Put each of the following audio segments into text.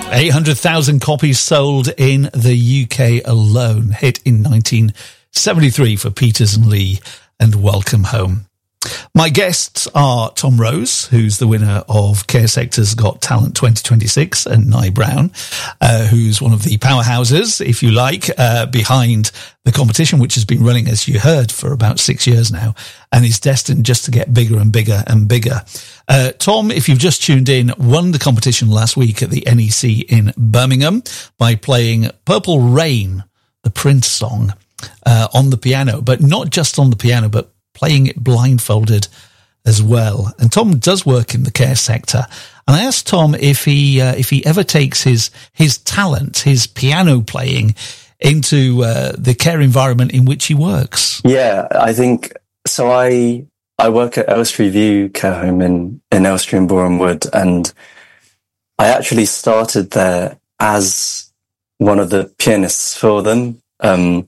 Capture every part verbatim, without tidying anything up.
eight hundred thousand copies sold in the U K alone. Hit in nineteen seventy-three for Peters and Lee and Welcome Home. My guests are Tom Rose, who's the winner of Care Sector's Got Talent twenty twenty-six, and Nye Brown, uh, who's one of the powerhouses, if you like, uh, behind the competition, which has been running, as you heard, for about six years now, and is destined just to get bigger and bigger and bigger. Uh, Tom, if you've just tuned in, won the competition last week at the N E C in Birmingham by playing Purple Rain, the Prince song, uh, on the piano, but not just on the piano, but playing it blindfolded as well. And Tom does work in the care sector. And I asked Tom if he uh, if he ever takes his his talent, his piano playing, into uh, the care environment in which he works. Yeah, I think so. I I work at Elstree View Care Home in in Elstree and Boreham Wood, and I actually started there as one of the pianists for them. Um,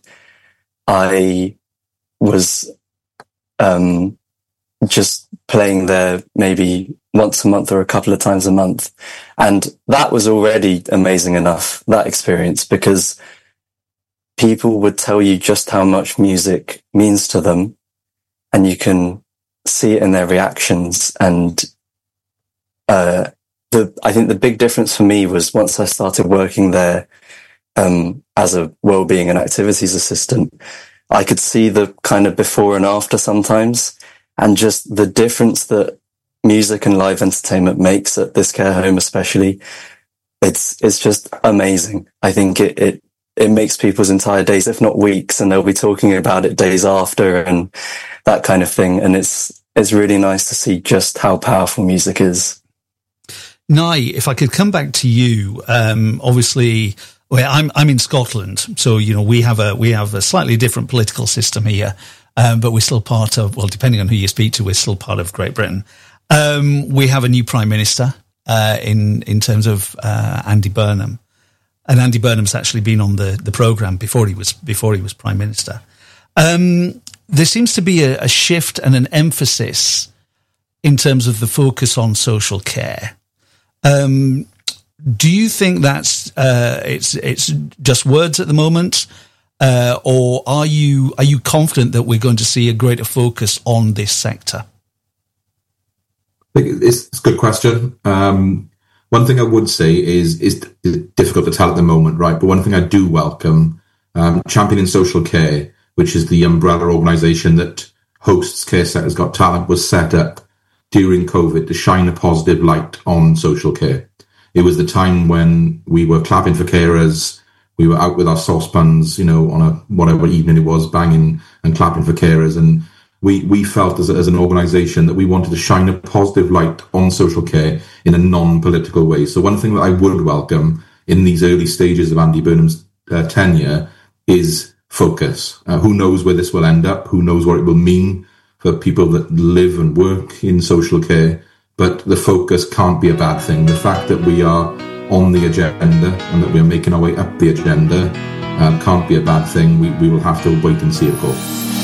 I was Um, just playing there maybe once a month or a couple of times a month. And that was already amazing enough, that experience, because people would tell you just how much music means to them, and you can see it in their reactions. And uh, the I think the big difference for me was once I started working there um, as a wellbeing and activities assistant, I could see the kind of before and after sometimes, and just the difference that music and live entertainment makes at this care home, especially. It's, it's just amazing. I think it, it, it makes people's entire days, if not weeks, and they'll be talking about it days after and that kind of thing. And it's, it's really nice to see just how powerful music is. Nye, if I could come back to you, um, obviously, well, I'm I'm in Scotland, so you know we have a we have a slightly different political system here, um, but we're still part of. Well, depending on who you speak to, we're still part of Great Britain. Um, we have a new Prime Minister uh, in in terms of uh, Andy Burnham, and Andy Burnham's actually been on the the programme before he was before he was Prime Minister. Um, there seems to be a, a shift and an emphasis in terms of the focus on social care. Um, Do you think that's uh, it's it's just words at the moment, uh, or are you are you confident that we're going to see a greater focus on this sector? I think it's, it's a good question. Um, one thing I would say is is difficult to tell at the moment, right? But one thing I do welcome, um, Championing Social Care, which is the umbrella organisation that hosts Care Sector's Got Talent, was set up during COVID to shine a positive light on social care. It was the time when we were clapping for carers. We were out with our saucepans, you know, on a whatever evening it was, banging and clapping for carers. And we, we felt as, a, as an organisation that we wanted to shine a positive light on social care in a non-political way. So one thing that I would welcome in these early stages of Andy Burnham's uh, tenure is focus. Uh, who knows where this will end up? Who knows what it will mean for people that live and work in social care? But the focus can't be a bad thing. The fact that we are on the agenda and that we're making our way up the agenda um, can't be a bad thing. We, we will have to wait and see, of course.